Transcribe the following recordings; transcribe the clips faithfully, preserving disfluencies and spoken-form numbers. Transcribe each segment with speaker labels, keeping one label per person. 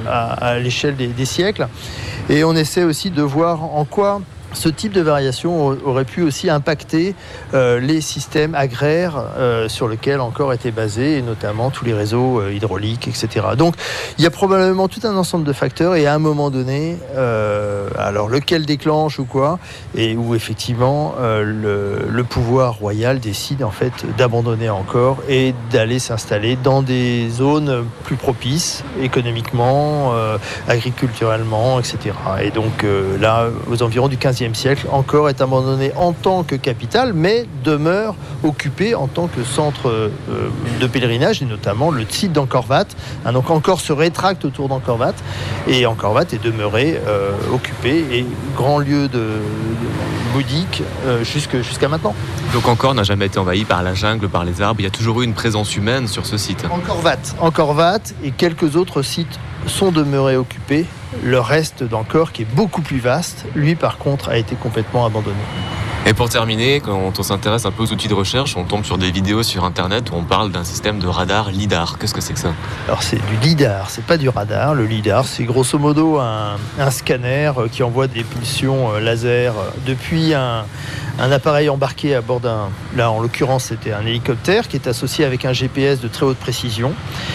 Speaker 1: à, à l'échelle des, des siècles. Et on essaie aussi de voir en quoi ce type de variation aurait pu aussi impacter euh, les systèmes agraires euh, sur lesquels encore étaient basés, et notamment tous les réseaux euh, hydrauliques, et cetera. Donc, il y a probablement tout un ensemble de facteurs, et à un moment donné, euh, alors lequel déclenche ou quoi, et où effectivement euh, le, le pouvoir royal décide en fait d'abandonner encore et d'aller s'installer dans des zones plus propices économiquement, euh, agriculturellement, et cetera. Et donc euh, là, aux environs du quinzième siècle, encore est abandonné en tant que capitale, mais demeure occupé en tant que centre euh, de pèlerinage, et notamment le site d'Angkor Wat. Hein, donc Angkor se rétracte autour d'Angkor Wat, et Angkor Wat est demeuré euh, occupé et grand lieu de, de bouddhique euh, jusque, jusqu'à maintenant.
Speaker 2: Donc Angkor n'a jamais été envahi par la jungle, par les arbres, il y a toujours eu une présence humaine sur ce site.
Speaker 1: Angkor Wat, Angkor Wat et quelques autres sites sont demeurés occupés. Le reste d'Angkor, qui est beaucoup plus vaste, lui par contre a été complètement abandonné.
Speaker 2: Et pour terminer, quand on s'intéresse un peu aux outils de recherche, on tombe sur des vidéos sur internet où on parle d'un système de radar lidar. Qu'est-ce que c'est que ça ?
Speaker 1: Alors c'est du lidar, c'est pas du radar. Le lidar, c'est grosso modo un, un scanner qui envoie des pulsions laser depuis un, un appareil embarqué à bord d'un, là en l'occurrence c'était un hélicoptère, qui est associé avec un G P S de très haute précision.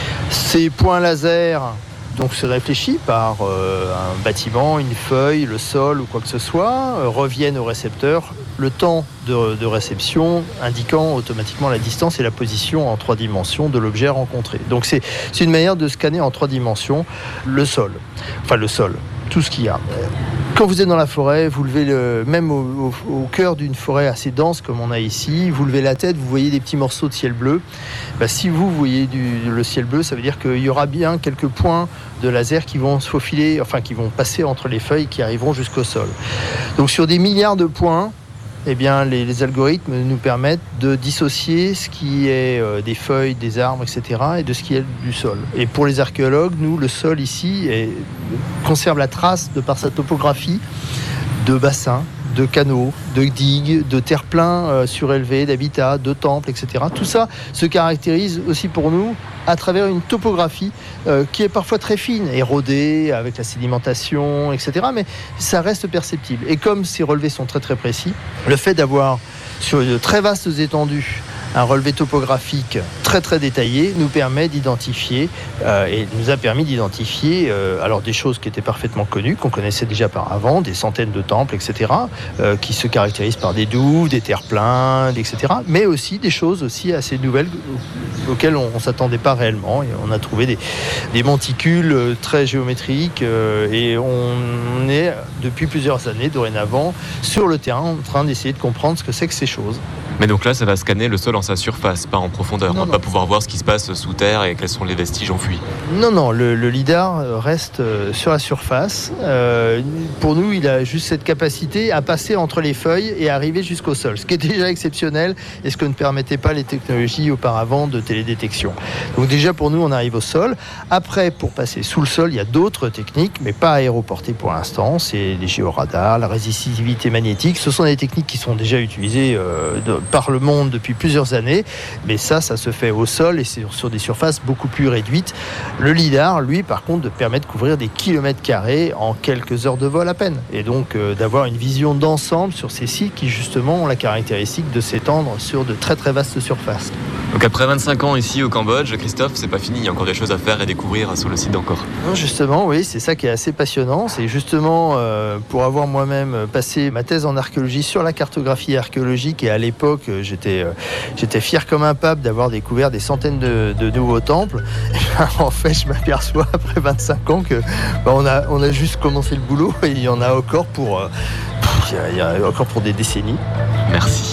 Speaker 1: Ces points laser donc se réfléchit par euh, un bâtiment, une feuille, le sol ou quoi que ce soit, euh, reviennent au récepteur, le temps de, de réception indiquant automatiquement la distance et la position en trois dimensions de l'objet rencontré. Donc c'est, c'est une manière de scanner en trois dimensions le sol, enfin le sol, tout ce qu'il y a. Quand vous êtes dans la forêt, vous levez le, même au, au, au cœur d'une forêt assez dense comme on a ici, vous levez la tête, vous voyez des petits morceaux de ciel bleu. Ben, si vous voyez du, le ciel bleu, ça veut dire qu'il y aura bien quelques points de laser qui vont se faufiler, enfin qui vont passer entre les feuilles, qui arriveront jusqu'au sol. Donc sur des milliards de points, eh bien, les, les algorithmes nous permettent de dissocier ce qui est euh, des feuilles, des arbres, et cetera, et de ce qui est du sol. Et pour les archéologues, nous, le sol ici est, conserve la trace, de par sa topographie, de bassins, de canaux, de digues, de terre-pleins euh, surélevés, d'habitats, de temples, et cetera. Tout ça se caractérise aussi pour nous à travers une topographie euh, qui est parfois très fine, érodée avec la sédimentation, et cetera. Mais ça reste perceptible. Et comme ces relevés sont très très précis, le fait d'avoir sur de très vastes étendues un relevé topographique très très détaillé nous permet d'identifier euh, et nous a permis d'identifier euh, alors des choses qui étaient parfaitement connues, qu'on connaissait déjà par avant, des centaines de temples, et cetera, euh, qui se caractérisent par des douves, des terre-pleins, et cetera, mais aussi des choses aussi assez nouvelles auxquelles on ne s'attendait pas réellement. Et on a trouvé des, des monticules très géométriques euh, et on est depuis plusieurs années dorénavant sur le terrain en train d'essayer de comprendre ce que c'est que ces choses.
Speaker 2: Mais donc là, ça va scanner le sol en sa surface, pas en profondeur.
Speaker 1: Non,
Speaker 2: on va
Speaker 1: non.
Speaker 2: pas pouvoir voir ce qui se passe sous terre et quels sont les vestiges enfouis.
Speaker 1: Non, non, le, le lidar reste sur la surface. Euh, pour nous, il a juste cette capacité à passer entre les feuilles et arriver jusqu'au sol, ce qui est déjà exceptionnel et ce que ne permettaient pas les technologies auparavant de télédétection. Donc déjà, pour nous, on arrive au sol. Après, pour passer sous le sol, il y a d'autres techniques, mais pas aéroportées pour l'instant. C'est les géoradars, la résistivité magnétique. Ce sont des techniques qui sont déjà utilisées euh, de, par le monde depuis plusieurs années, mais ça, ça se fait au sol et c'est sur des surfaces beaucoup plus réduites. Le lidar, lui, par contre, permet de couvrir des kilomètres carrés en quelques heures de vol à peine, et donc euh, d'avoir une vision d'ensemble sur ces sites qui, justement, ont la caractéristique de s'étendre sur de très très vastes surfaces.
Speaker 2: Donc après vingt-cinq ans ici au Cambodge, Christophe, c'est pas fini, il y a encore des choses à faire et découvrir sur le site d'Angkor.
Speaker 1: Non, justement, oui, c'est ça qui est assez passionnant. C'est justement euh, pour avoir moi-même passé ma thèse en archéologie sur la cartographie archéologique, et à l'époque, j'étais, euh, j'étais fier comme un pape d'avoir découvert des centaines de, de nouveaux temples. Et ben, en fait, je m'aperçois après vingt-cinq ans que ben, on a, on a juste commencé le boulot, et il y en a encore pour, euh, il y a, il y a encore pour des décennies.
Speaker 2: Merci.